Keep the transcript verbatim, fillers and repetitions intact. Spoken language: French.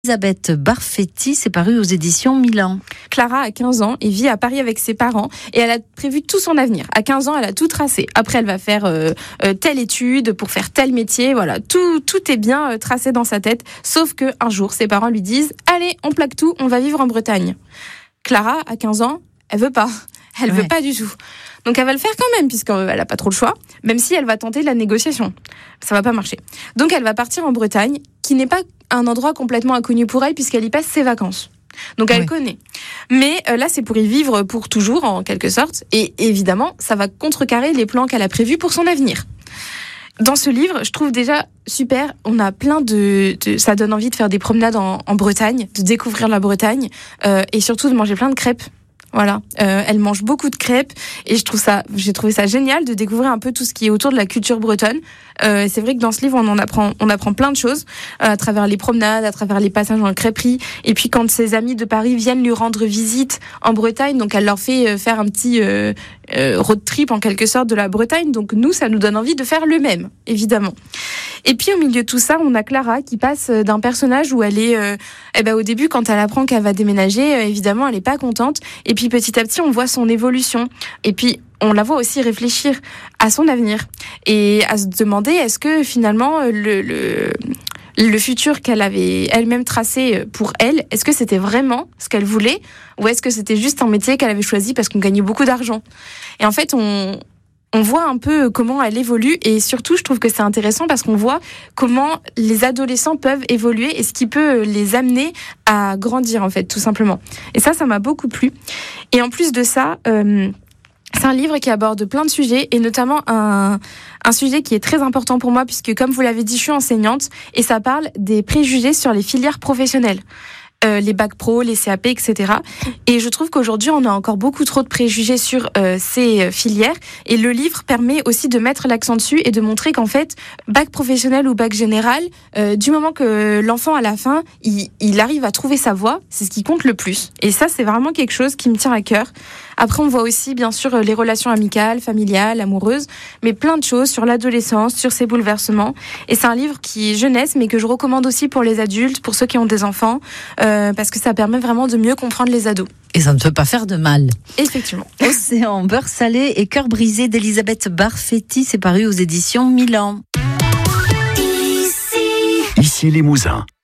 Elisabeth Barfetti, c'est paru aux éditions Milan. Clara a quinze ans et vit à Paris avec ses parents et elle a prévu tout son avenir. À quinze ans, elle a tout tracé. Après, elle va faire euh, euh, telle étude pour faire tel métier. Voilà, tout, tout est bien euh, tracé dans sa tête. Sauf que un jour, ses parents lui disent « Allez, on plaque tout, on va vivre en Bretagne ». Clara, à quinze ans, elle veut pas. Elle ouais. veut pas du tout. Donc elle va le faire quand même, puisqu'elle n'a pas trop le choix, même si elle va tenter de la négociation. Ça va pas marcher. Donc elle va partir en Bretagne, qui n'est pas un endroit complètement inconnu pour elle, puisqu'elle y passe ses vacances. Donc elle oui. connaît. Mais euh, là, c'est pour y vivre pour toujours, en quelque sorte. Et évidemment, ça va contrecarrer les plans qu'elle a prévus pour son avenir. Dans ce livre, je trouve déjà super, on a plein de... de ça donne envie de faire des promenades en, en Bretagne, de découvrir la Bretagne, euh, et surtout de manger plein de crêpes. Voilà, euh, elle mange beaucoup de crêpes et je trouve ça, j'ai trouvé ça génial de découvrir un peu tout ce qui est autour de la culture bretonne. Euh, c'est vrai que dans ce livre, on en apprend, on apprend plein de choses euh, à travers les promenades, à travers les passages en crêperie. Et puis quand ses amis de Paris viennent lui rendre visite en Bretagne, donc elle leur fait faire un petit euh, euh, road trip en quelque sorte de la Bretagne. Donc nous, ça nous donne envie de faire le même, évidemment. Et puis au milieu de tout ça, on a Clara qui passe d'un personnage où elle est, euh, eh ben au début quand elle apprend qu'elle va déménager, euh, évidemment elle est pas contente. Et puis petit à petit, on voit son évolution. Et puis on la voit aussi réfléchir à son avenir et à se demander est-ce que finalement le le, le futur qu'elle avait elle-même tracé pour elle, est-ce que c'était vraiment ce qu'elle voulait ou est-ce que c'était juste un métier qu'elle avait choisi parce qu'on gagnait beaucoup d'argent. Et en fait, on On voit un peu comment elle évolue et surtout, je trouve que c'est intéressant parce qu'on voit comment les adolescents peuvent évoluer et ce qui peut les amener à grandir, en fait, tout simplement. Et ça, ça m'a beaucoup plu. Et en plus de ça, euh, c'est un livre qui aborde plein de sujets et notamment un, un sujet qui est très important pour moi puisque, comme vous l'avez dit, je suis enseignante et ça parle des préjugés sur les filières professionnelles. Euh, les bacs pro, les C A P, et cetera. Et je trouve qu'aujourd'hui, on a encore beaucoup trop de préjugés sur euh, ces filières. Et le livre permet aussi de mettre l'accent dessus et de montrer qu'en fait, bac professionnel ou bac général, euh, du moment que l'enfant, à la fin, il, il arrive à trouver sa voie, c'est ce qui compte le plus. Et ça, c'est vraiment quelque chose qui me tient à cœur. Après, on voit aussi, bien sûr, les relations amicales, familiales, amoureuses, mais plein de choses sur l'adolescence, sur ses bouleversements. Et c'est un livre qui est jeunesse, mais que je recommande aussi pour les adultes, pour ceux qui ont des enfants, euh, parce que ça permet vraiment de mieux comprendre les ados. Et ça ne peut pas faire de mal. Effectivement. Océan, beurre salé et cœur brisé d'Elisabeth Barfetti, c'est paru aux éditions Milan. Ici, Ici Limousin.